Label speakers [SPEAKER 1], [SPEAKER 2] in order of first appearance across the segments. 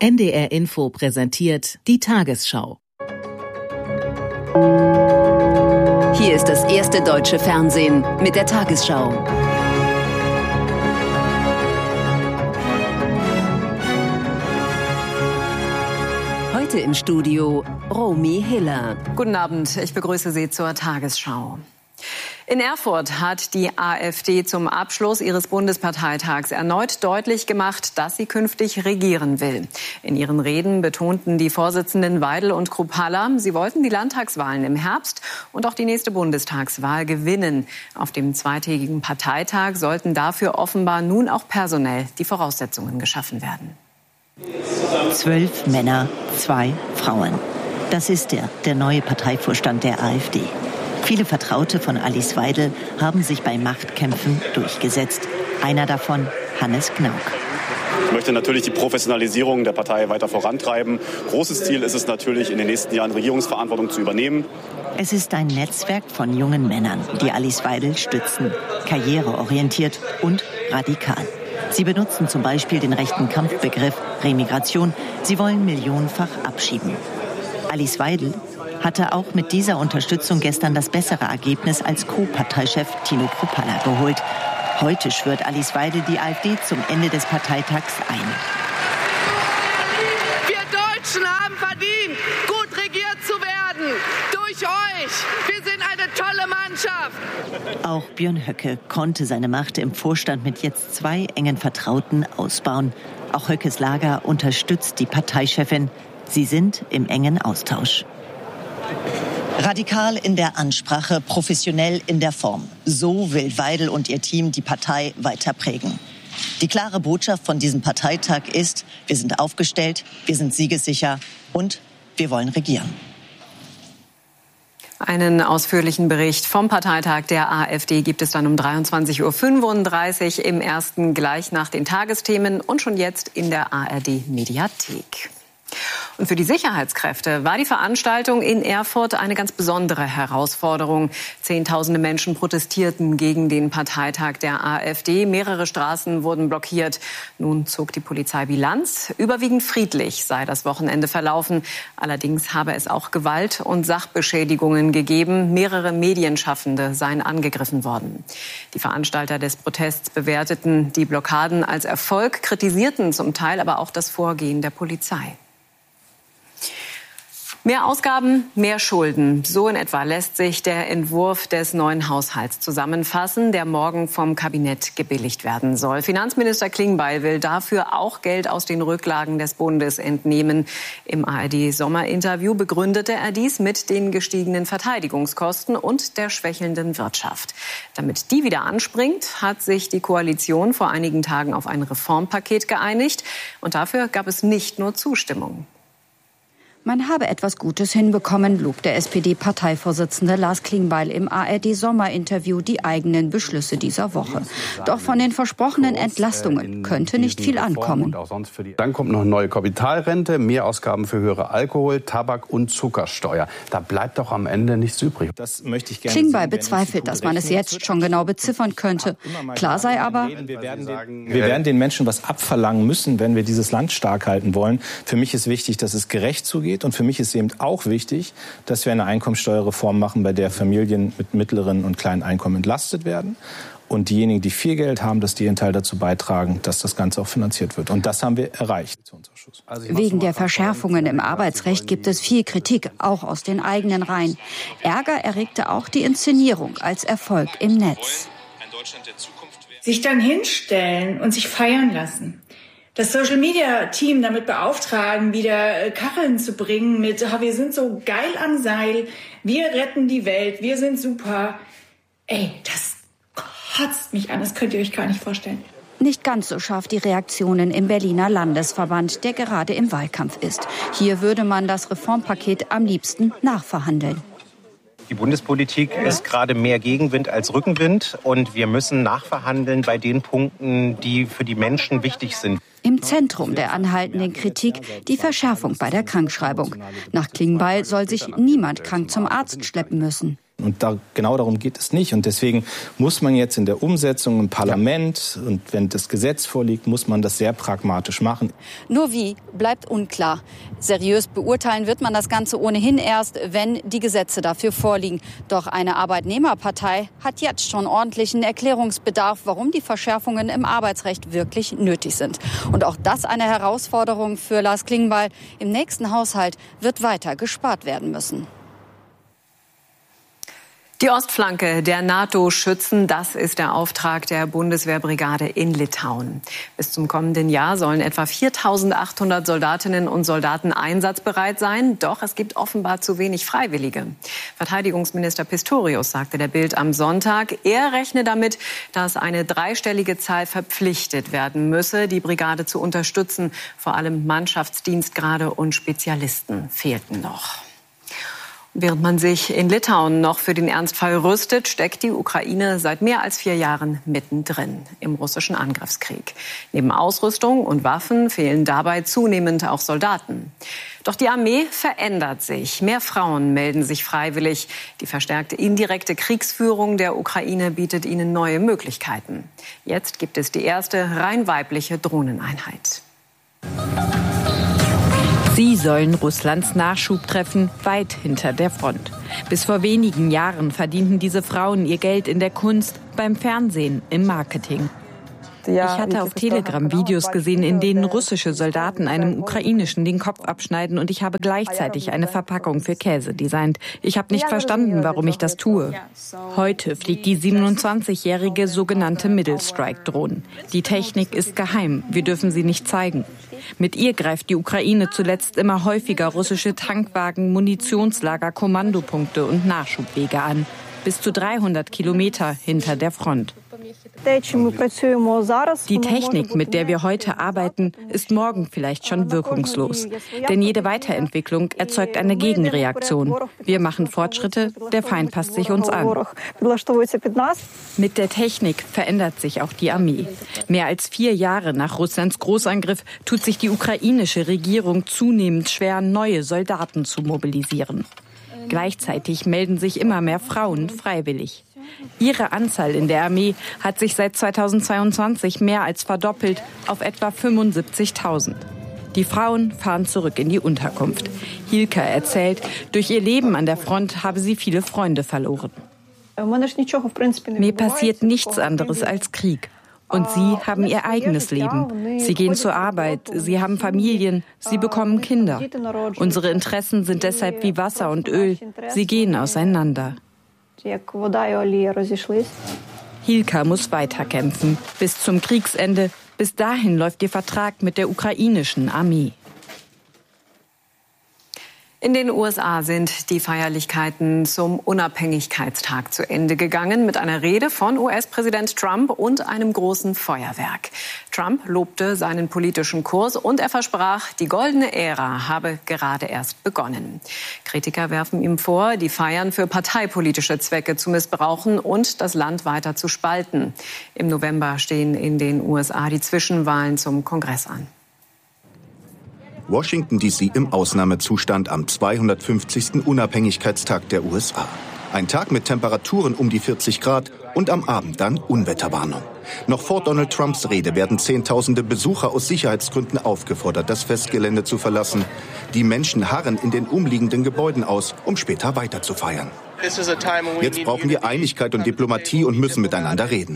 [SPEAKER 1] NDR Info präsentiert die Tagesschau.
[SPEAKER 2] Hier ist das erste deutsche Fernsehen mit der Tagesschau. Heute im Studio Romy Hiller.
[SPEAKER 3] Guten Abend, ich begrüße Sie zur Tagesschau. In Erfurt hat die AfD zum Abschluss ihres Bundesparteitags erneut deutlich gemacht, dass sie künftig regieren will. In ihren Reden betonten die Vorsitzenden Weidel und Kruppalla, sie wollten die Landtagswahlen im Herbst und auch die nächste Bundestagswahl gewinnen. Auf dem zweitägigen Parteitag sollten dafür offenbar nun auch personell die Voraussetzungen geschaffen werden.
[SPEAKER 4] 12 Männer, 2 Frauen. Das ist der neue Parteivorstand der AfD. Viele Vertraute von Alice Weidel haben sich bei Machtkämpfen durchgesetzt. Einer davon, Hannes Knauk.
[SPEAKER 5] Ich möchte natürlich die Professionalisierung der Partei weiter vorantreiben. Großes Ziel ist es natürlich, in den nächsten Jahren Regierungsverantwortung zu übernehmen.
[SPEAKER 4] Es ist ein Netzwerk von jungen Männern, die Alice Weidel stützen. Karriereorientiert und radikal. Sie benutzen zum Beispiel den rechten Kampfbegriff Remigration. Sie wollen millionenfach abschieben. Alice Weidel hatte auch mit dieser Unterstützung gestern das bessere Ergebnis als Co-Parteichef Tino Kruppalla geholt. Heute schwört Alice Weidel die AfD zum Ende des Parteitags ein.
[SPEAKER 6] Wir Deutschen haben verdient, gut regiert zu werden. Durch euch. Wir sind eine tolle Mannschaft.
[SPEAKER 4] Auch Björn Höcke konnte seine Macht im Vorstand mit jetzt 2 engen Vertrauten ausbauen. Auch Höckes Lager unterstützt die Parteichefin. Sie sind im engen Austausch. Radikal in der Ansprache, professionell in der Form. So will Weidel und ihr Team die Partei weiter prägen. Die klare Botschaft von diesem Parteitag ist, wir sind aufgestellt, wir sind siegessicher und wir wollen regieren.
[SPEAKER 3] Einen ausführlichen Bericht vom Parteitag der AfD gibt es dann um 23.35 Uhr im ersten gleich nach den Tagesthemen und schon jetzt in der ARD-Mediathek. Und für die Sicherheitskräfte war die Veranstaltung in Erfurt eine ganz besondere Herausforderung. Zehntausende Menschen protestierten gegen den Parteitag der AfD. Mehrere Straßen wurden blockiert. Nun zog die Polizei Bilanz. Überwiegend friedlich sei das Wochenende verlaufen. Allerdings habe es auch Gewalt und Sachbeschädigungen gegeben. Mehrere Medienschaffende seien angegriffen worden. Die Veranstalter des Protests bewerteten die Blockaden als Erfolg, kritisierten zum Teil aber auch das Vorgehen der Polizei. Mehr Ausgaben, mehr Schulden. So in etwa lässt sich der Entwurf des neuen Haushalts zusammenfassen, der morgen vom Kabinett gebilligt werden soll. Finanzminister Klingbeil will dafür auch Geld aus den Rücklagen des Bundes entnehmen. Im ARD-Sommerinterview begründete er dies mit den gestiegenen Verteidigungskosten und der schwächelnden Wirtschaft. Damit die wieder anspringt, hat sich die Koalition vor einigen Tagen auf ein Reformpaket geeinigt. Und dafür gab es nicht nur Zustimmung.
[SPEAKER 7] Man habe etwas Gutes hinbekommen, log der SPD-Parteivorsitzende Lars Klingbeil im ARD-Sommerinterview die eigenen Beschlüsse dieser Woche. Doch von den versprochenen Entlastungen könnte nicht viel ankommen.
[SPEAKER 8] Dann kommt noch eine neue Kapitalrente, Mehrausgaben für höhere Alkohol-, Tabak- und Zuckersteuer. Da bleibt doch am Ende nichts übrig.
[SPEAKER 7] Das möchte ich gerne Klingbeil bezweifelt, dass man es jetzt schon genau beziffern könnte. Klar sei aber,
[SPEAKER 9] wir werden den Menschen was abverlangen müssen, wenn wir dieses Land stark halten wollen. Für mich ist wichtig, dass es gerecht zugeht. Und für mich ist eben auch wichtig, dass wir eine Einkommensteuerreform machen, bei der Familien mit mittleren und kleinen Einkommen entlastet werden. Und diejenigen, die viel Geld haben, dass die ihren Teil dazu beitragen, dass das Ganze auch finanziert wird. Und das haben wir erreicht.
[SPEAKER 7] Wegen der Verschärfungen im Arbeitsrecht gibt es viel Kritik, auch aus den eigenen Reihen. Ärger erregte auch die Inszenierung als Erfolg im Netz.
[SPEAKER 10] Sich dann hinstellen und sich feiern lassen. Das Social-Media-Team damit beauftragen, wieder Kacheln zu bringen mit, wir sind so geil am Seil, wir retten die Welt, wir sind super. Ey, das kotzt mich an, das könnt ihr euch gar nicht vorstellen.
[SPEAKER 7] Nicht ganz so scharf die Reaktionen im Berliner Landesverband, der gerade im Wahlkampf ist. Hier würde man das Reformpaket am liebsten nachverhandeln.
[SPEAKER 11] Die Bundespolitik ist gerade mehr Gegenwind als Rückenwind und wir müssen nachverhandeln bei den Punkten, die für die Menschen wichtig sind.
[SPEAKER 7] Im Zentrum der anhaltenden Kritik die Verschärfung bei der Krankschreibung. Nach Klingbeil soll sich niemand krank zum Arzt schleppen müssen.
[SPEAKER 9] Und genau darum geht es nicht. Und deswegen muss man jetzt in der Umsetzung im Parlament und wenn das Gesetz vorliegt, muss man das sehr pragmatisch machen.
[SPEAKER 7] Nur wie, bleibt unklar. Seriös beurteilen wird man das Ganze ohnehin erst, wenn die Gesetze dafür vorliegen. Doch eine Arbeitnehmerpartei hat jetzt schon ordentlichen Erklärungsbedarf, warum die Verschärfungen im Arbeitsrecht wirklich nötig sind. Und auch das eine Herausforderung für Lars Klingbeil. Im nächsten Haushalt wird weiter gespart werden müssen.
[SPEAKER 3] Die Ostflanke der NATO schützen, das ist der Auftrag der Bundeswehrbrigade in Litauen. Bis zum kommenden Jahr sollen etwa 4.800 Soldatinnen und Soldaten einsatzbereit sein. Doch es gibt offenbar zu wenig Freiwillige. Verteidigungsminister Pistorius sagte der Bild am Sonntag, er rechne damit, dass eine dreistellige Zahl verpflichtet werden müsse, die Brigade zu unterstützen. Vor allem Mannschaftsdienstgrade und Spezialisten fehlten noch. Während man sich in Litauen noch für den Ernstfall rüstet, steckt die Ukraine seit mehr als 4 Jahren mittendrin im russischen Angriffskrieg. Neben Ausrüstung und Waffen fehlen dabei zunehmend auch Soldaten. Doch die Armee verändert sich. Mehr Frauen melden sich freiwillig. Die verstärkte indirekte Kriegsführung der Ukraine bietet ihnen neue Möglichkeiten. Jetzt gibt es die erste rein weibliche Drohneneinheit.
[SPEAKER 12] Sie sollen Russlands Nachschub treffen, weit hinter der Front. Bis vor wenigen Jahren verdienten diese Frauen ihr Geld in der Kunst, beim Fernsehen, im Marketing. Ich hatte auf Telegram Videos gesehen, in denen russische Soldaten einem ukrainischen den Kopf abschneiden und ich habe gleichzeitig eine Verpackung für Käse designt. Ich habe nicht verstanden, warum ich das tue. Heute fliegt die 27-jährige sogenannte Middle Strike-Drohne. Die Technik ist geheim, wir dürfen sie nicht zeigen. Mit ihr greift die Ukraine zuletzt immer häufiger russische Tankwagen, Munitionslager, Kommandopunkte und Nachschubwege an. Bis zu 300 Kilometer hinter der Front. Die Technik, mit der wir heute arbeiten, ist morgen vielleicht schon wirkungslos. Denn jede Weiterentwicklung erzeugt eine Gegenreaktion. Wir machen Fortschritte, der Feind passt sich uns an. Mit der Technik verändert sich auch die Armee. Mehr als 4 Jahre nach Russlands Großangriff tut sich die ukrainische Regierung zunehmend schwer, neue Soldaten zu mobilisieren. Gleichzeitig melden sich immer mehr Frauen freiwillig. Ihre Anzahl in der Armee hat sich seit 2022 mehr als verdoppelt auf etwa 75.000. Die Frauen fahren zurück in die Unterkunft. Hilka erzählt, durch ihr Leben an der Front habe sie viele Freunde verloren. Mir passiert nichts anderes als Krieg. Und sie haben ihr eigenes Leben. Sie gehen zur Arbeit, sie haben Familien, sie bekommen Kinder. Unsere Interessen sind deshalb wie Wasser und Öl. Sie gehen auseinander. Hilka muss weiterkämpfen, bis zum Kriegsende. Bis dahin läuft ihr Vertrag mit der ukrainischen Armee.
[SPEAKER 3] In den USA sind die Feierlichkeiten zum Unabhängigkeitstag zu Ende gegangen mit einer Rede von US-Präsident Trump und einem großen Feuerwerk. Trump lobte seinen politischen Kurs und er versprach, die goldene Ära habe gerade erst begonnen. Kritiker werfen ihm vor, die Feiern für parteipolitische Zwecke zu missbrauchen und das Land weiter zu spalten. Im November stehen in den USA die Zwischenwahlen zum Kongress an.
[SPEAKER 13] Washington D.C. im Ausnahmezustand am 250. Unabhängigkeitstag der USA. Ein Tag mit Temperaturen um die 40 Grad und am Abend dann Unwetterwarnung. Noch vor Donald Trumps Rede werden Zehntausende Besucher aus Sicherheitsgründen aufgefordert, das Festgelände zu verlassen. Die Menschen harren in den umliegenden Gebäuden aus, um später weiter zu feiern. Jetzt brauchen wir Einigkeit und Diplomatie und müssen miteinander reden.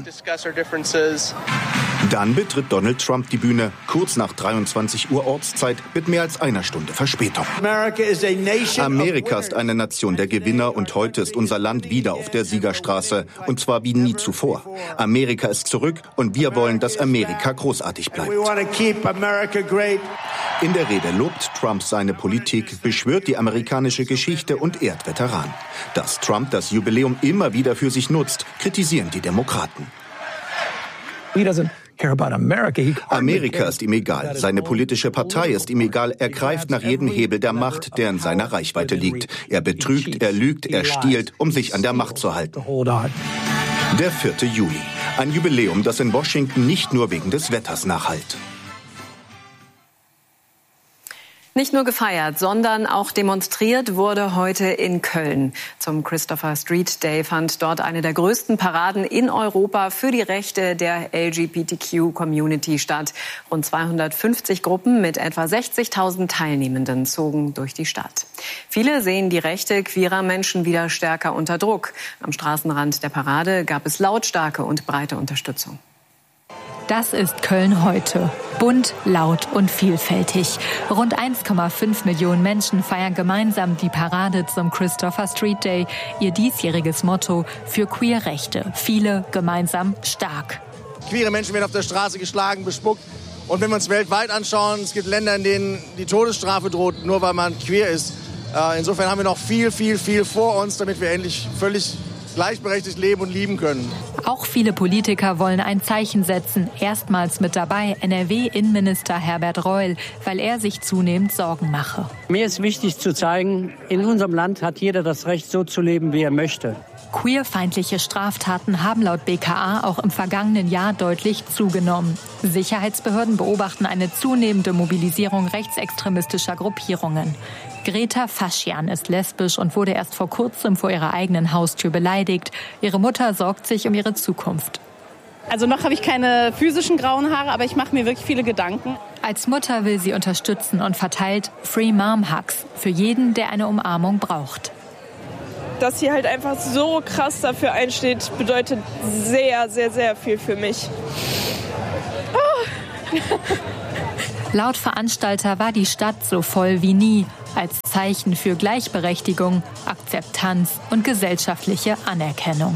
[SPEAKER 13] Dann betritt Donald Trump die Bühne, kurz nach 23 Uhr Ortszeit, mit mehr als einer Stunde Verspätung. Amerika ist eine Nation der Gewinner und heute ist unser Land wieder auf der Siegerstraße. Und zwar wie nie zuvor. Amerika ist zurück und wir wollen, dass Amerika großartig bleibt. In der Rede lobt Trump seine Politik, beschwört die amerikanische Geschichte und ehrt Veteranen. Dass Trump das Jubiläum immer wieder für sich nutzt, kritisieren die Demokraten. Amerika ist ihm egal, seine politische Partei ist ihm egal, er greift nach jedem Hebel der Macht, der in seiner Reichweite liegt. Er betrügt, er lügt, er stiehlt, um sich an der Macht zu halten. Der 4. Juli, ein Jubiläum, das in Washington nicht nur wegen des Wetters nachhallt.
[SPEAKER 3] Nicht nur gefeiert, sondern auch demonstriert wurde heute in Köln. Zum Christopher Street Day fand dort eine der größten Paraden in Europa für die Rechte der LGBTQ-Community statt. Rund 250 Gruppen mit etwa 60.000 Teilnehmenden zogen durch die Stadt. Viele sehen die Rechte queerer Menschen wieder stärker unter Druck. Am Straßenrand der Parade gab es lautstarke und breite Unterstützung.
[SPEAKER 14] Das ist Köln heute. Bunt, laut und vielfältig. Rund 1,5 Millionen Menschen feiern gemeinsam die Parade zum Christopher Street Day. Ihr diesjähriges Motto: für Queerrechte. Viele gemeinsam stark.
[SPEAKER 15] Queere Menschen werden auf der Straße geschlagen, bespuckt. Und wenn wir uns weltweit anschauen, es gibt Länder, in denen die Todesstrafe droht, nur weil man queer ist. Insofern haben wir noch viel vor uns, damit wir endlich völlig gleichberechtigt leben und lieben können.
[SPEAKER 14] Auch viele Politiker wollen ein Zeichen setzen. Erstmals mit dabei NRW-Innenminister Herbert Reul, weil er sich zunehmend Sorgen mache.
[SPEAKER 16] Mir ist wichtig zu zeigen, in unserem Land hat jeder das Recht, so zu leben, wie er möchte.
[SPEAKER 14] Queerfeindliche Straftaten haben laut BKA auch im vergangenen Jahr deutlich zugenommen. Sicherheitsbehörden beobachten eine zunehmende Mobilisierung rechtsextremistischer Gruppierungen. Greta Faschian ist lesbisch und wurde erst vor kurzem vor ihrer eigenen Haustür beleidigt. Ihre Mutter sorgt sich um ihre Zukunft.
[SPEAKER 17] Also noch habe ich keine physischen grauen Haare, aber ich mache mir wirklich viele Gedanken.
[SPEAKER 14] Als Mutter will sie unterstützen und verteilt Free Mom Hugs für jeden, der eine Umarmung braucht.
[SPEAKER 17] Dass sie halt einfach so krass dafür einsteht, bedeutet sehr, sehr, sehr viel für mich. Oh.
[SPEAKER 14] Laut Veranstalter war die Stadt so voll wie nie, als Zeichen für Gleichberechtigung, Akzeptanz und gesellschaftliche Anerkennung.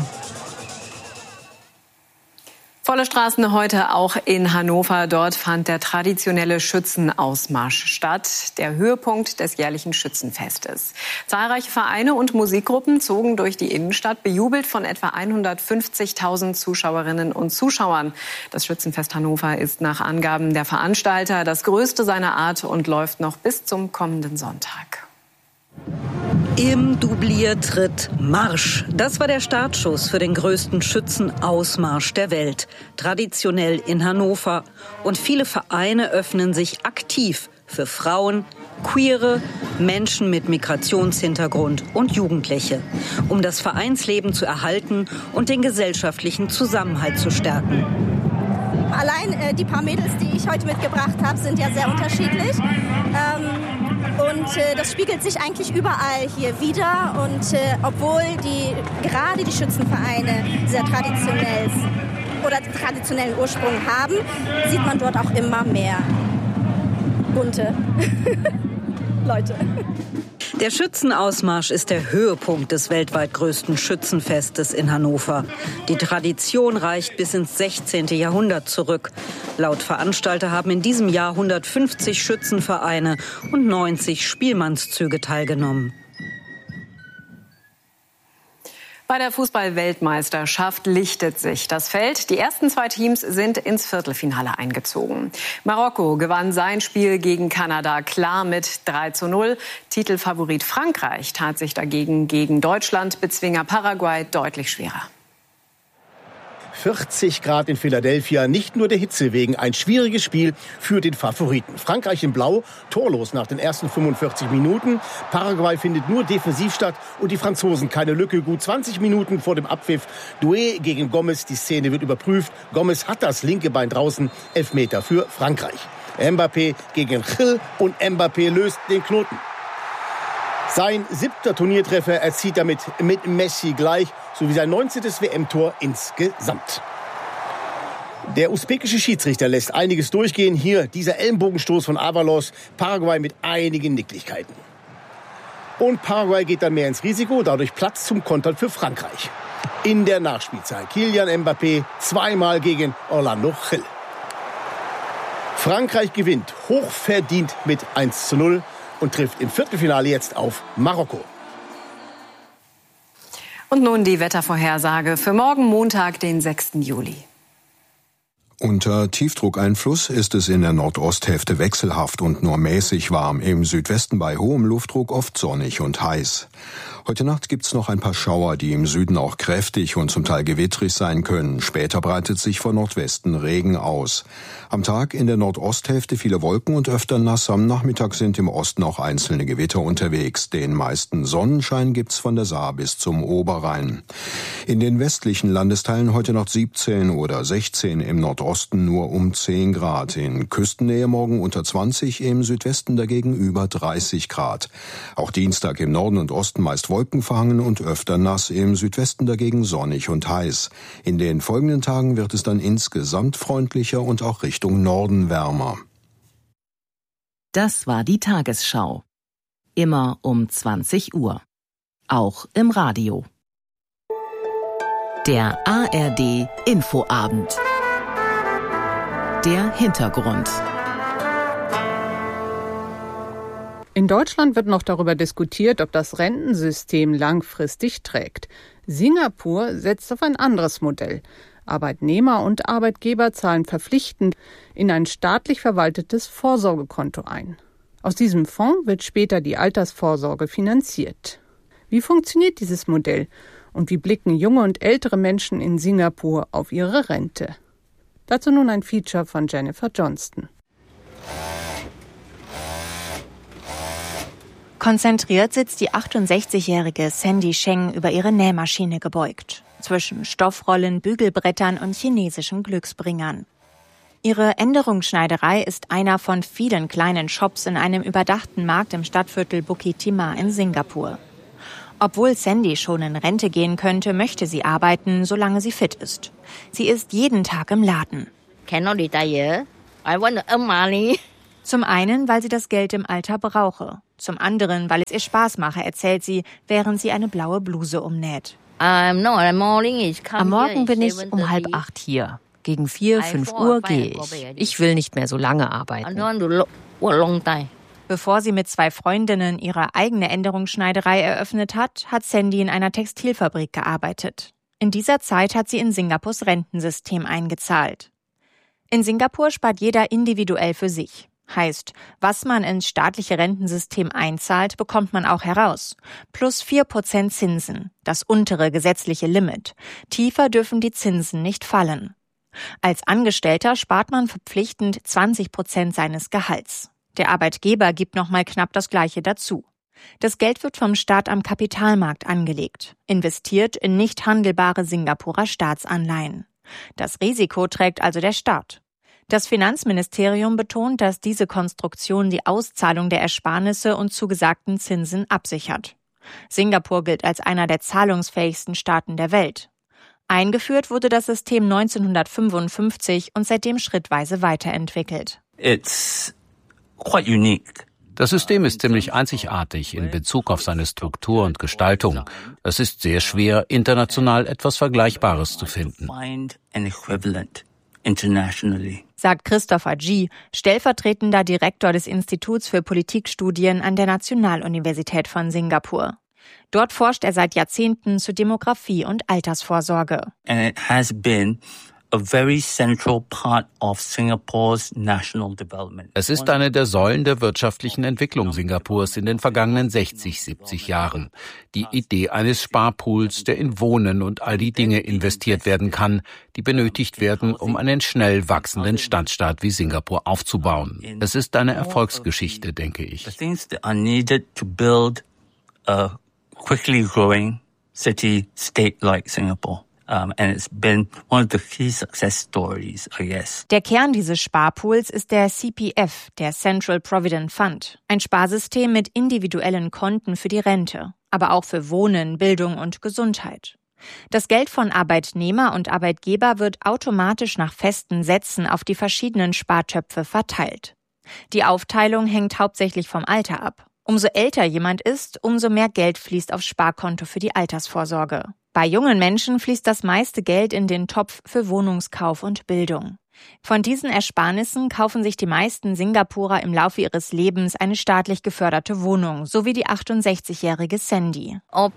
[SPEAKER 3] Volle Straßen heute auch in Hannover. Dort fand der traditionelle Schützenausmarsch statt, der Höhepunkt des jährlichen Schützenfestes. Zahlreiche Vereine und Musikgruppen zogen durch die Innenstadt, bejubelt von etwa 150.000 Zuschauerinnen und Zuschauern. Das Schützenfest Hannover ist nach Angaben der Veranstalter das größte seiner Art und läuft noch bis zum kommenden Sonntag.
[SPEAKER 18] Im Dubliertritt Marsch. Das war der Startschuss für den größten Schützenausmarsch der Welt. Traditionell in Hannover. Und viele Vereine öffnen sich aktiv für Frauen, Queere, Menschen mit Migrationshintergrund und Jugendliche, um das Vereinsleben zu erhalten und den gesellschaftlichen Zusammenhalt zu stärken.
[SPEAKER 19] Allein die paar Mädels, die ich heute mitgebracht habe, sind ja sehr unterschiedlich. Und das spiegelt sich eigentlich überall hier wider. Und obwohl gerade die Schützenvereine sehr traditionell oder traditionellen Ursprung haben, sieht man dort auch immer mehr bunte Leute.
[SPEAKER 18] Der Schützenausmarsch ist der Höhepunkt des weltweit größten Schützenfestes in Hannover. Die Tradition reicht bis ins 16. Jahrhundert zurück. Laut Veranstalter haben in diesem Jahr 150 Schützenvereine und 90 Spielmannszüge teilgenommen.
[SPEAKER 3] Bei der Fußball-Weltmeisterschaft lichtet sich das Feld. Die ersten 2 Teams sind ins Viertelfinale eingezogen. Marokko gewann sein Spiel gegen Kanada klar mit 3:0. Titelfavorit Frankreich tat sich dagegen gegen Deutschland, Bezwinger Paraguay, deutlich schwerer.
[SPEAKER 20] 40 Grad in Philadelphia, nicht nur der Hitze wegen, ein schwieriges Spiel für den Favoriten. Frankreich in Blau, torlos nach den ersten 45 Minuten. Paraguay findet nur defensiv statt und die Franzosen keine Lücke. Gut 20 Minuten vor dem Abpfiff. Doué gegen Gomez, die Szene wird überprüft. Gomez hat das linke Bein draußen, Elfmeter für Frankreich. Mbappé gegen Gil und Mbappé löst den Knoten. Sein 7. Turniertreffer erzielt damit mit Messi gleich, sowie sein 19. WM-Tor insgesamt. Der usbekische Schiedsrichter lässt einiges durchgehen. Hier dieser Ellenbogenstoß von Avalos, Paraguay mit einigen Nicklichkeiten. Und Paraguay geht dann mehr ins Risiko, dadurch Platz zum Kontern für Frankreich. In der Nachspielzeit Kylian Mbappé zweimal gegen Orlando Gil. Frankreich gewinnt hochverdient mit 1:0. Und trifft im Viertelfinale jetzt auf Marokko.
[SPEAKER 3] Und nun die Wettervorhersage für morgen Montag, den 6. Juli.
[SPEAKER 21] Unter Tiefdruckeinfluss ist es in der Nordosthälfte wechselhaft und nur mäßig warm. Im Südwesten bei hohem Luftdruck oft sonnig und heiß. Heute Nacht gibt's noch ein paar Schauer, die im Süden auch kräftig und zum Teil gewittrig sein können. Später breitet sich von Nordwesten Regen aus. Am Tag in der Nordosthälfte viele Wolken und öfter nass. Am Nachmittag sind im Osten auch einzelne Gewitter unterwegs. Den meisten Sonnenschein gibt's von der Saar bis zum Oberrhein. In den westlichen Landesteilen heute noch 17 oder 16, im Nordosten nur um 10 Grad. In Küstennähe morgen unter 20, im Südwesten dagegen über 30 Grad. Auch Dienstag im Norden und Osten meist wolkenverhangen und öfter nass, im Südwesten dagegen sonnig und heiß. In den folgenden Tagen wird es dann insgesamt freundlicher und auch Richtung Norden wärmer.
[SPEAKER 1] Das war die Tagesschau. Immer um 20 Uhr. Auch im Radio. Der ARD Infoabend. Der Hintergrund.
[SPEAKER 22] In Deutschland wird noch darüber diskutiert, ob das Rentensystem langfristig trägt. Singapur setzt auf ein anderes Modell. Arbeitnehmer und Arbeitgeber zahlen verpflichtend in ein staatlich verwaltetes Vorsorgekonto ein. Aus diesem Fonds wird später die Altersvorsorge finanziert. Wie funktioniert dieses Modell und wie blicken junge und ältere Menschen in Singapur auf ihre Rente? Dazu nun ein Feature von Jennifer Johnston.
[SPEAKER 23] Konzentriert sitzt die 68-jährige Sandy Sheng über ihre Nähmaschine gebeugt, zwischen Stoffrollen, Bügelbrettern und chinesischen Glücksbringern. Ihre Änderungsschneiderei ist einer von vielen kleinen Shops in einem überdachten Markt im Stadtviertel Bukit Timah in Singapur. Obwohl Sandy schon in Rente gehen könnte, möchte sie arbeiten, solange sie fit ist. Sie ist jeden Tag im Laden.
[SPEAKER 24] Cannot retire. I want to earn money.
[SPEAKER 23] Zum einen, weil sie das Geld im Alter brauche. Zum anderen, weil es ihr Spaß mache, erzählt sie, während sie eine blaue Bluse umnäht.
[SPEAKER 24] Am
[SPEAKER 25] Morgen bin ich um 7:30 hier. Gegen 4, 5 Uhr gehe ich. Ich will nicht mehr so lange arbeiten.
[SPEAKER 23] Bevor sie mit 2 Freundinnen ihre eigene Änderungsschneiderei eröffnet hat, hat Sandy in einer Textilfabrik gearbeitet. In dieser Zeit hat sie in Singapurs Rentensystem eingezahlt. In Singapur spart jeder individuell für sich. Heißt, was man ins staatliche Rentensystem einzahlt, bekommt man auch heraus. Plus 4% Zinsen, das untere gesetzliche Limit. Tiefer dürfen die Zinsen nicht fallen. Als Angestellter spart man verpflichtend 20% seines Gehalts. Der Arbeitgeber gibt nochmal knapp das Gleiche dazu. Das Geld wird vom Staat am Kapitalmarkt angelegt, investiert in nicht handelbare Singapurer Staatsanleihen. Das Risiko trägt also der Staat. Das Finanzministerium betont, dass diese Konstruktion die Auszahlung der Ersparnisse und zugesagten Zinsen absichert. Singapur gilt als einer der zahlungsfähigsten Staaten der Welt. Eingeführt wurde das System 1955 und seitdem schrittweise weiterentwickelt.
[SPEAKER 26] It's quite unique. Das System ist ziemlich einzigartig in Bezug auf seine Struktur und Gestaltung. Es ist sehr schwer, international etwas Vergleichbares zu finden.
[SPEAKER 23] Sagt Christopher Gee, stellvertretender Direktor des Instituts für Politikstudien an der Nationaluniversität von Singapur. Dort forscht er seit Jahrzehnten zu Demografie und Altersvorsorge.
[SPEAKER 26] And it has been a very central part of Singapore's national development. Es ist eine der Säulen der wirtschaftlichen Entwicklung Singapurs in den vergangenen 60, 70 Jahren. Die Idee eines Sparpools, der in Wohnen und all die Dinge investiert werden kann, die benötigt werden, um einen schnell wachsenden Stadtstaat wie Singapur aufzubauen. Es ist eine Erfolgsgeschichte, denke ich. The things that are needed to build a quickly growing city-state like Singapore. And it's been one of the key success stories, I guess.
[SPEAKER 23] Der Kern dieses Sparpools ist der CPF, der Central Provident Fund. Ein Sparsystem mit individuellen Konten für die Rente, aber auch für Wohnen, Bildung und Gesundheit. Das Geld von Arbeitnehmer und Arbeitgeber wird automatisch nach festen Sätzen auf die verschiedenen Spartöpfe verteilt. Die Aufteilung hängt hauptsächlich vom Alter ab. Umso älter jemand ist, umso mehr Geld fließt aufs Sparkonto für die Altersvorsorge. Bei jungen Menschen fließt das meiste Geld in den Topf für Wohnungskauf und Bildung. Von diesen Ersparnissen kaufen sich die meisten Singapurer im Laufe ihres Lebens eine staatlich geförderte Wohnung, so wie die 68-jährige Sandy.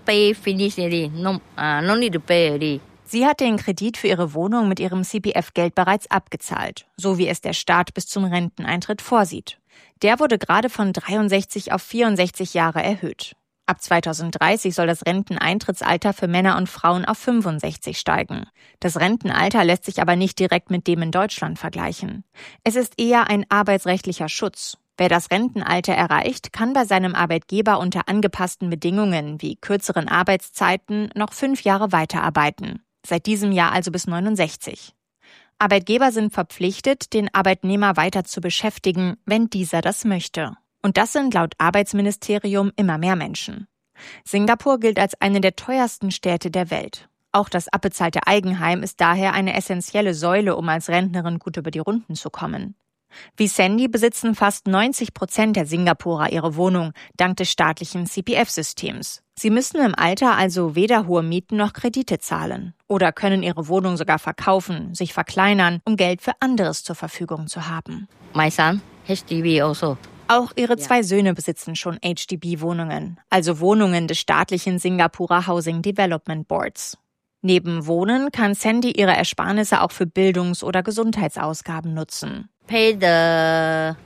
[SPEAKER 23] Sie hat den Kredit für ihre Wohnung mit ihrem CPF-Geld bereits abgezahlt, so wie es der Staat bis zum Renteneintritt vorsieht. Der wurde gerade von 63 auf 64 Jahre erhöht. Ab 2030 soll das Renteneintrittsalter für Männer und Frauen auf 65 steigen. Das Rentenalter lässt sich aber nicht direkt mit dem in Deutschland vergleichen. Es ist eher ein arbeitsrechtlicher Schutz. Wer das Rentenalter erreicht, kann bei seinem Arbeitgeber unter angepassten Bedingungen wie kürzeren Arbeitszeiten noch 5 Jahre weiterarbeiten. Seit diesem Jahr also bis 69. Arbeitgeber sind verpflichtet, den Arbeitnehmer weiter zu beschäftigen, wenn dieser das möchte. Und das sind laut Arbeitsministerium immer mehr Menschen. Singapur gilt als eine der teuersten Städte der Welt. Auch das abbezahlte Eigenheim ist daher eine essentielle Säule, um als Rentnerin gut über die Runden zu kommen. Wie Sandy besitzen fast 90% der Singapurer ihre Wohnung, dank des staatlichen CPF-Systems. Sie müssen im Alter also weder hohe Mieten noch Kredite zahlen oder können ihre Wohnung sogar verkaufen, sich verkleinern, um Geld für anderes zur Verfügung zu haben.
[SPEAKER 24] My son, HDB also.
[SPEAKER 23] Auch ihre 2 Söhne besitzen schon HDB-Wohnungen, also Wohnungen des staatlichen Singapurer Housing Development Boards. Neben Wohnen kann Sandy ihre Ersparnisse auch für Bildungs- oder Gesundheitsausgaben nutzen. Für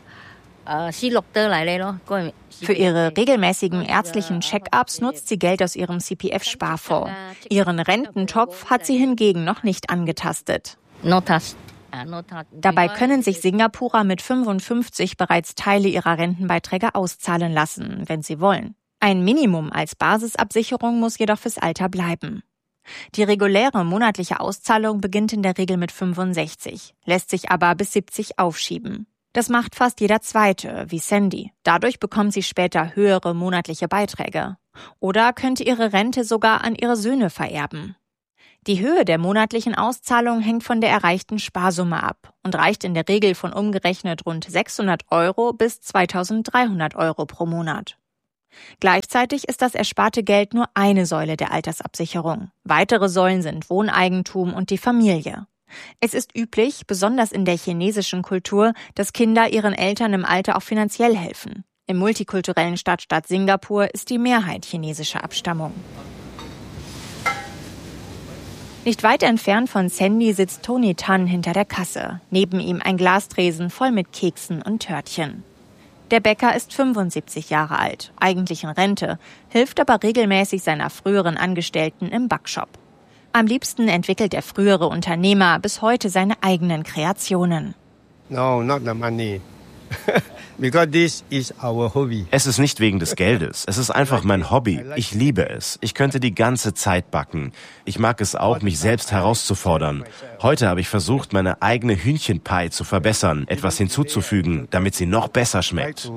[SPEAKER 23] ihre regelmäßigen ärztlichen Check-ups nutzt sie Geld aus ihrem CPF-Sparfonds. Ihren Rententopf hat sie hingegen noch nicht angetastet. Dabei können sich Singapurer mit 55 bereits Teile ihrer Rentenbeiträge auszahlen lassen, wenn sie wollen. Ein Minimum als Basisabsicherung muss jedoch fürs Alter bleiben. Die reguläre monatliche Auszahlung beginnt in der Regel mit 65, lässt sich aber bis 70 aufschieben. Das macht fast jeder Zweite, wie Sandy. Dadurch bekommt sie später höhere monatliche Beiträge. Oder könnte ihre Rente sogar an ihre Söhne vererben. Die Höhe der monatlichen Auszahlung hängt von der erreichten Sparsumme ab und reicht in der Regel von umgerechnet rund 600 € bis 2.300 € pro Monat. Gleichzeitig ist das ersparte Geld nur eine Säule der Altersabsicherung. Weitere Säulen sind Wohneigentum und die Familie. Es ist üblich, besonders in der chinesischen Kultur, dass Kinder ihren Eltern im Alter auch finanziell helfen. Im multikulturellen Stadtstaat Singapur ist die Mehrheit chinesischer Abstammung. Nicht weit entfernt von Sandy sitzt Tony Tan hinter der Kasse. Neben ihm ein Glastresen voll mit Keksen und Törtchen. Der Bäcker ist 75 Jahre alt, eigentlich in Rente, hilft aber regelmäßig seiner früheren Angestellten im Backshop. Am liebsten entwickelt der frühere Unternehmer bis heute seine eigenen Kreationen.
[SPEAKER 2] No, not the money. Because this is our hobby. Es ist nicht wegen des Geldes. Es ist einfach mein Hobby. Ich liebe es. Ich könnte die ganze Zeit backen. Ich mag es auch, mich selbst herauszufordern. Heute habe ich versucht, meine eigene Hühnchenpie zu verbessern, etwas hinzuzufügen, damit sie noch besser schmeckt.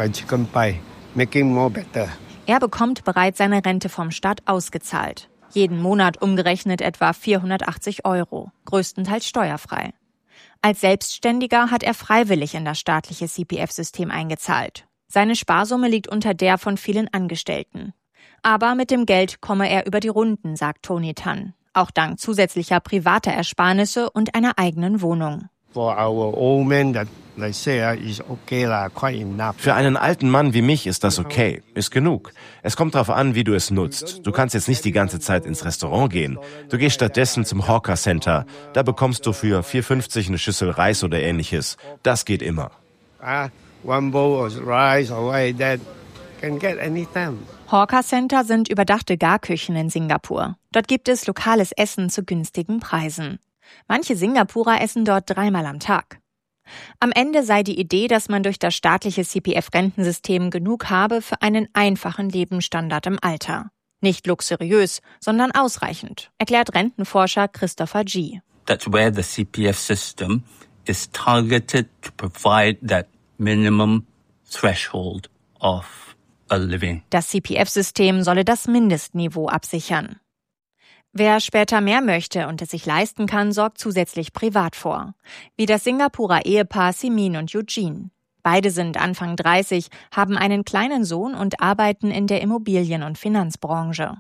[SPEAKER 23] Er bekommt bereits seine Rente vom Staat ausgezahlt. Jeden Monat umgerechnet etwa 480 €, größtenteils steuerfrei. Als Selbstständiger hat er freiwillig in das staatliche CPF-System eingezahlt. Seine Sparsumme liegt unter der von vielen Angestellten. Aber mit dem Geld komme er über die Runden, sagt Tony Tan. Auch dank zusätzlicher privater Ersparnisse und einer eigenen Wohnung.
[SPEAKER 2] Für einen alten Mann wie mich ist das okay, ist genug. Es kommt darauf an, wie du es nutzt. Du kannst jetzt nicht die ganze Zeit ins Restaurant gehen. Du gehst stattdessen zum Hawker Center. Da bekommst du für 4,50 eine Schüssel Reis oder ähnliches. Das geht immer.
[SPEAKER 23] Hawker Center sind überdachte Garküchen in Singapur. Dort gibt es lokales Essen zu günstigen Preisen. Manche Singapurer essen dort 3-mal am Tag. Am Ende sei die Idee, dass man durch das staatliche CPF-Rentensystem genug habe für einen einfachen Lebensstandard im Alter. Nicht luxuriös, sondern ausreichend, erklärt Rentenforscher Christopher G.
[SPEAKER 4] That's where the CPF system is targeted to provide that minimum threshold of a living.
[SPEAKER 23] Das CPF-System solle das Mindestniveau absichern. Wer später mehr möchte und es sich leisten kann, sorgt zusätzlich privat vor. Wie das Singapurer Ehepaar Simin und Eugene. Beide sind Anfang 30, haben einen kleinen Sohn und arbeiten in der Immobilien- und Finanzbranche.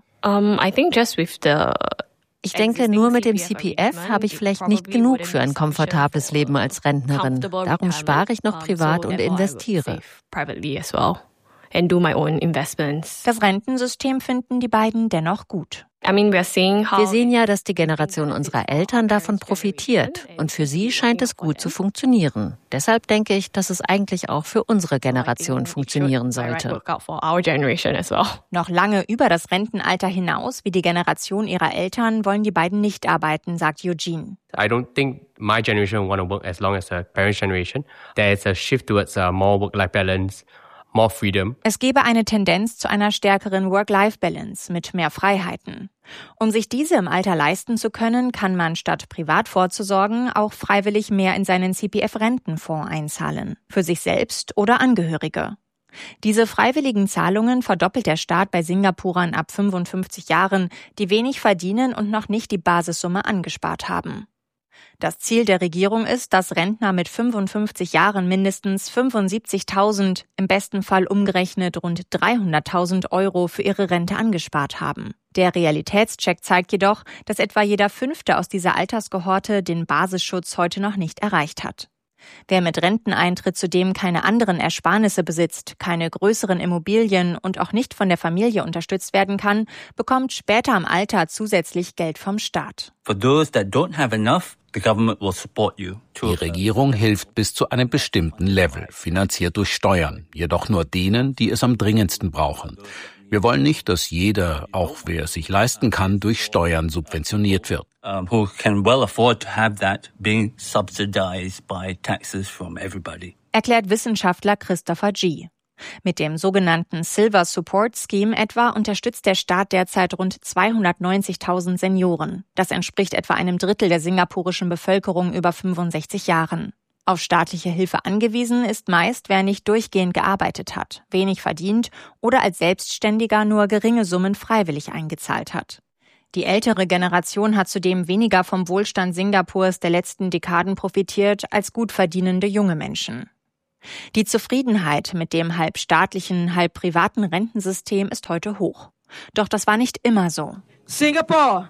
[SPEAKER 25] Ich denke, nur mit dem CPF habe ich vielleicht nicht genug für ein komfortables Leben als Rentnerin. Darum spare ich noch privat und investiere.
[SPEAKER 23] Das Rentensystem finden die beiden dennoch gut.
[SPEAKER 25] Wir sehen ja, dass die Generation unserer Eltern davon profitiert. Und für sie scheint es gut zu funktionieren. Deshalb denke ich, dass es eigentlich auch für unsere Generation funktionieren sollte.
[SPEAKER 23] Noch lange über das Rentenalter hinaus, wie die Generation ihrer Eltern, wollen die beiden nicht arbeiten, sagt Eugene.
[SPEAKER 5] I don't think my generation want to work as long as the parents' generation. There is a shift towards more work-life balance, more freedom.
[SPEAKER 23] Es gebe eine Tendenz zu einer stärkeren Work-Life-Balance mit mehr Freiheiten. Um sich diese im Alter leisten zu können, kann man statt privat vorzusorgen auch freiwillig mehr in seinen CPF-Rentenfonds einzahlen, für sich selbst oder Angehörige. Diese freiwilligen Zahlungen verdoppelt der Staat bei Singapurern ab 55 Jahren, die wenig verdienen und noch nicht die Basissumme angespart haben. Das Ziel der Regierung ist, dass Rentner mit 55 Jahren mindestens 75.000, im besten Fall umgerechnet rund 300.000 Euro für ihre Rente angespart haben. Der Realitätscheck zeigt jedoch, dass etwa jeder Fünfte aus dieser Alterskohorte den Basisschutz heute noch nicht erreicht hat. Wer mit Renteneintritt zudem keine anderen Ersparnisse besitzt, keine größeren Immobilien und auch nicht von der Familie unterstützt werden kann, bekommt später im Alter zusätzlich Geld vom Staat.
[SPEAKER 4] For those that don't have enough, the government will support you.
[SPEAKER 26] Die Regierung hilft bis zu einem bestimmten Level, finanziert durch Steuern, jedoch nur denen, die es am dringendsten brauchen. Wir wollen nicht, dass jeder, auch wer es sich leisten kann, durch Steuern subventioniert wird.
[SPEAKER 4] Who can well afford to have that being subsidized by taxes from everybody.
[SPEAKER 23] Erklärt Wissenschaftler Christopher G. Mit dem sogenannten Silver Support Scheme etwa unterstützt der Staat derzeit rund 290.000 Senioren. Das entspricht etwa einem Drittel der singapurischen Bevölkerung über 65 Jahren. Auf staatliche Hilfe angewiesen ist meist, wer nicht durchgehend gearbeitet hat, wenig verdient oder als Selbstständiger nur geringe Summen freiwillig eingezahlt hat. Die ältere Generation hat zudem weniger vom Wohlstand Singapurs der letzten Dekaden profitiert als gut verdienende junge Menschen. Die Zufriedenheit mit dem halb staatlichen, halb privaten Rentensystem ist heute hoch. Doch das war nicht immer so.
[SPEAKER 6] Singapore,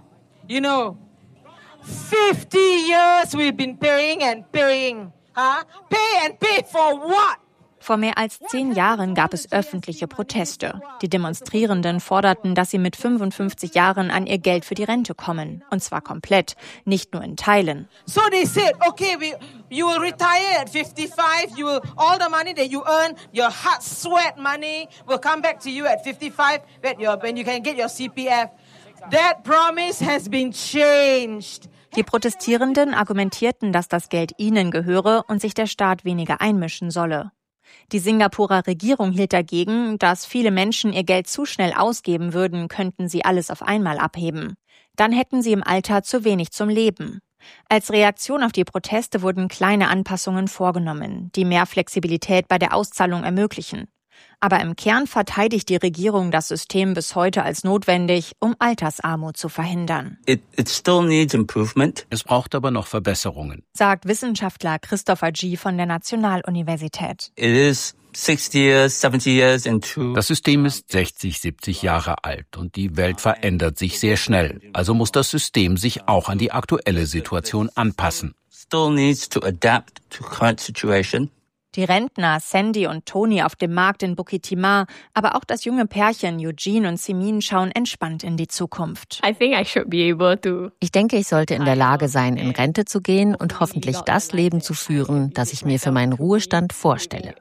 [SPEAKER 6] 50 years we've been paying and paying. Pay and pay for what?
[SPEAKER 23] Vor mehr als 10 Jahren gab es öffentliche Proteste. Die Demonstrierenden forderten, dass sie mit 55 Jahren an ihr Geld für die Rente kommen. Und zwar komplett, nicht nur in Teilen.
[SPEAKER 6] So they said, okay, you will retire at 55, all the money that you earn, your hard sweat money will come back to you at 55 when you can get your CPF. That promise has been changed.
[SPEAKER 23] Die Protestierenden argumentierten, dass das Geld ihnen gehöre und sich der Staat weniger einmischen solle. Die Singapurer Regierung hielt dagegen, dass viele Menschen ihr Geld zu schnell ausgeben würden, könnten sie alles auf einmal abheben. Dann hätten sie im Alter zu wenig zum Leben. Als Reaktion auf die Proteste wurden kleine Anpassungen vorgenommen, die mehr Flexibilität bei der Auszahlung ermöglichen. Aber im Kern verteidigt die Regierung das System bis heute als notwendig, um Altersarmut zu verhindern.
[SPEAKER 4] It still needs improvement.
[SPEAKER 26] Es braucht aber noch Verbesserungen,
[SPEAKER 23] sagt Wissenschaftler Christopher G. von der Nationaluniversität.
[SPEAKER 4] It is 60 years, 70 years into.
[SPEAKER 26] Das System ist 60, 70 Jahre alt und die Welt verändert sich sehr schnell. Also muss das System sich auch an die aktuelle Situation anpassen.
[SPEAKER 4] Still needs to adapt to current situation.
[SPEAKER 23] Die Rentner Sandy und Tony auf dem Markt in Bukit Timah, aber auch das junge Pärchen Eugene und Simin schauen entspannt in die Zukunft.
[SPEAKER 25] Ich denke, ich sollte in der Lage sein, in Rente zu gehen und hoffentlich das Leben zu führen, das ich mir für meinen Ruhestand vorstelle.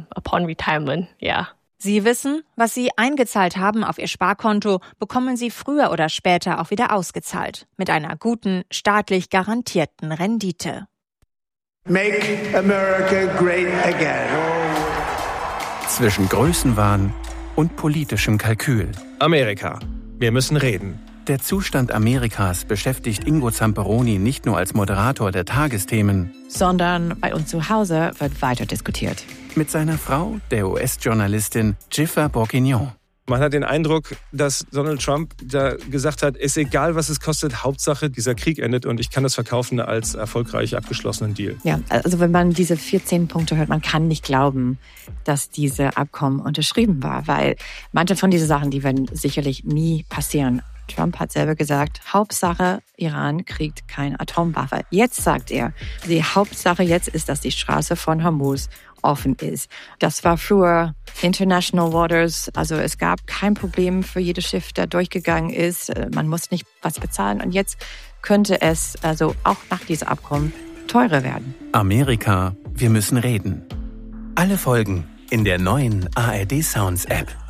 [SPEAKER 23] Sie wissen, was Sie eingezahlt haben auf Ihr Sparkonto, bekommen Sie früher oder später auch wieder ausgezahlt. Mit einer guten, staatlich garantierten Rendite.
[SPEAKER 8] Make America great again.
[SPEAKER 9] Zwischen Größenwahn und politischem Kalkül.
[SPEAKER 10] Amerika. Wir müssen reden.
[SPEAKER 9] Der Zustand Amerikas beschäftigt Ingo Zamperoni nicht nur als Moderator der Tagesthemen,
[SPEAKER 11] sondern bei uns zu Hause wird weiter diskutiert.
[SPEAKER 9] Mit seiner Frau, der US-Journalistin Jiffer Bourguignon.
[SPEAKER 10] Man hat den Eindruck, dass Donald Trump da gesagt hat, ist egal, was es kostet, Hauptsache dieser Krieg endet und ich kann das verkaufen als erfolgreich abgeschlossenen Deal.
[SPEAKER 11] Ja, also wenn man diese 14 Punkte hört, man kann nicht glauben, dass diese Abkommen unterschrieben war, weil manche von diesen Sachen, die werden sicherlich nie passieren. Trump hat selber gesagt, Hauptsache, Iran kriegt keine Atomwaffe. Jetzt sagt er, die Hauptsache jetzt ist, dass die Straße von Hormuz offen ist. Das war früher International Waters, also es gab kein Problem für jedes Schiff, der durchgegangen ist. Man muss nicht was bezahlen und jetzt könnte es also auch nach diesem Abkommen teurer werden.
[SPEAKER 9] Amerika, wir müssen reden. Alle Folgen in der neuen ARD Sounds App.